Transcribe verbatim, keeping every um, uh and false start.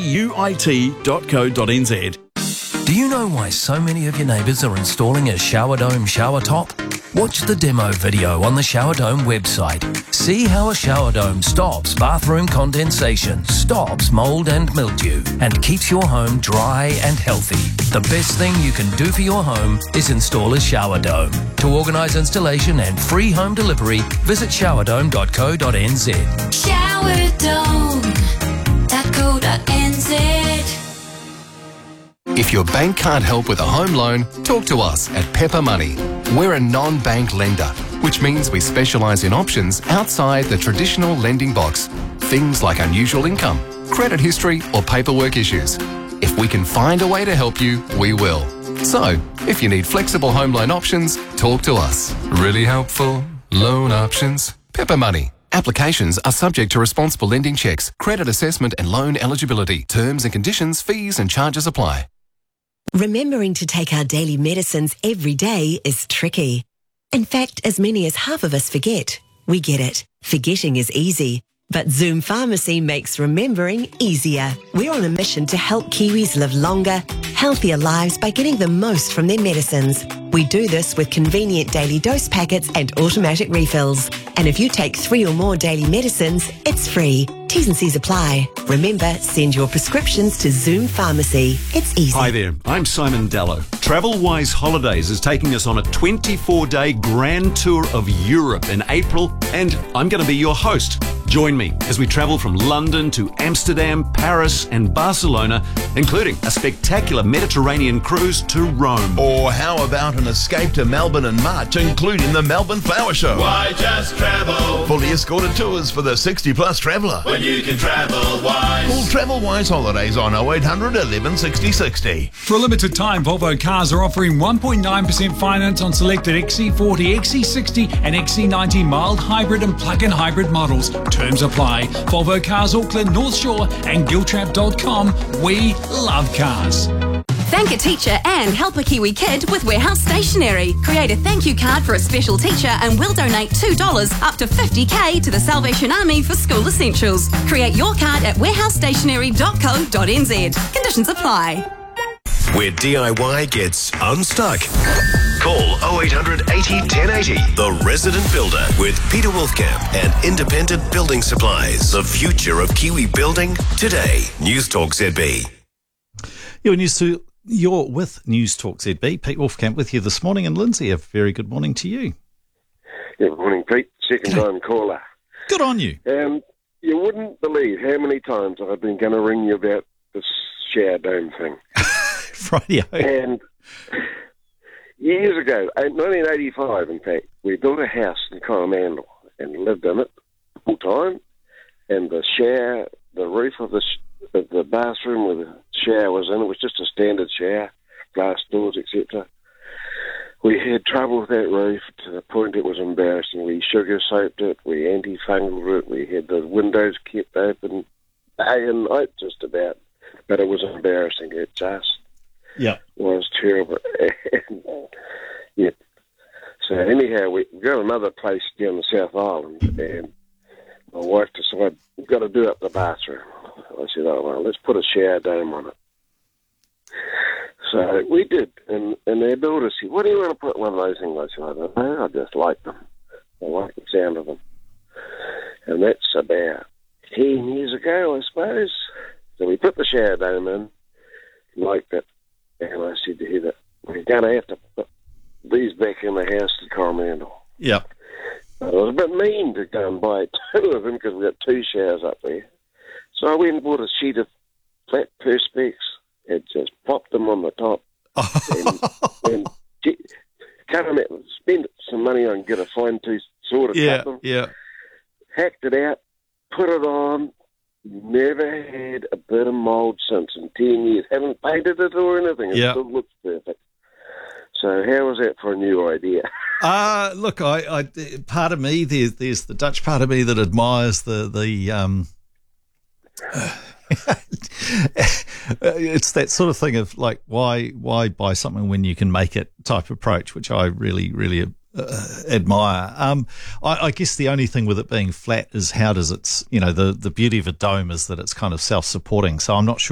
u i t dot co dot n z. Do you know why so many of your neighbours are installing a Shower Dome shower top? Watch the demo video on the Shower Dome website. See how a shower dome stops bathroom condensation, stops mould and mildew, and keeps your home dry and healthy. The best thing you can do for your home is install a shower dome. To organise installation and free home delivery, visit shower dome dot co dot n z. shower dome dot co dot n z. If your bank can't help with a home loan, talk to us at Pepper Money. We're a non-bank lender, which means we specialise in options outside the traditional lending box. Things like unusual income, credit history or paperwork issues. If we can find a way to help you, we will. So, if you need flexible home loan options, talk to us. Really helpful loan options. Pepper Money. Applications are subject to responsible lending checks, credit assessment and loan eligibility. Terms and conditions, fees and charges apply. Remembering to take our daily medicines every day is tricky. In fact, as many as half of us forget. We get it. Forgetting is easy. But Zoom Pharmacy makes remembering easier. We're on a mission to help Kiwis live longer, healthier lives by getting the most from their medicines. We do this with convenient daily dose packets and automatic refills. And if you take three or more daily medicines, it's free. T's and C's apply. Remember, send your prescriptions to Zoom Pharmacy. It's easy. Hi there, I'm Simon Dallow. TravelWise Holidays is taking us on a twenty-four day grand tour of Europe in April, and I'm going to be your host. Join me as we travel from London to Amsterdam, Paris and Barcelona, including a spectacular Mediterranean cruise to Rome. Or how about an escape to Melbourne in March, including the Melbourne Flower Show? Why just travel? Fully escorted tours for the sixty plus traveller. When you can travel wise. Call TravelWise Holidays on oh eight hundred eleven sixty sixty. For a limited time, Volvo Cars are offering one point nine percent finance on selected X C forty, X C sixty and X C ninety mild hybrid and plug-in hybrid models. Terms apply. Volvo Cars Auckland, North Shore and giltrap dot com. We love cars. Thank a teacher and help a Kiwi kid with Warehouse Stationery. Create a thank you card for a special teacher and we'll donate two dollars up to fifty k to the Salvation Army for school essentials. Create your card at warehouse stationery dot co dot n z. Conditions apply. Where D I Y gets unstuck. Call oh eight hundred eighty ten eighty. The Resident Builder with Peter Wolfkamp and Independent Building Supplies. The future of Kiwi building today. News Talk Z B. You're, news to, you're with News Talk Z B. Pete Wolfkamp with you this morning. And Lindsay, a very good morning to you. Yeah, good morning, Pete. Second time caller. Good on you. Um, you wouldn't believe how many times I've been going to ring you about this shower dome thing. Radio. And years ago, nineteen eighty-five, in fact, we built a house in Coromandel and lived in it full time. And the shower, the roof of the sh- of the bathroom where the shower was in, it was just a standard shower, glass doors, et cetera. We had trouble with that roof to the point it was embarrassing. We sugar soaped it, we antifungal it, we had the windows kept open day and night just about. But it was embarrassing. It just yeah. was terrible. And, yeah. So anyhow, we got another place down the South Island, and my wife decided we've got to do up the bathroom. I said, oh, well, let's put a shower dome on it. So we did, and, and their builder said, what do you want to put one of those things? I said, I don't know, I just like them. I like the sound of them. And that's about ten years ago, I suppose. So we put the shower dome in, liked it, and I said to Heather, we're going to have to put these back in the house to Coromandel. Yeah. But it was a bit mean to go and buy two of them because we've got two showers up there. So I went and bought a sheet of flat Perspex and just popped them on the top and, and get, cut them out, spend some money on, get a fine tooth saw to yeah, cut them. Yeah, hacked it out, put it on, never had a bit of mould since in ten years. Haven't painted it or anything. It yeah. still looks perfect. So how was that for a new idea? Uh, look, I, I part of me, there's, there's the Dutch part of me that admires the, the um, it's that sort of thing of like, why why buy something when you can make it type approach, which I really, really uh, admire. Um, I, I guess the only thing with it being flat is how does it's, you know, the, the beauty of a dome is that it's kind of self-supporting. So I'm not sure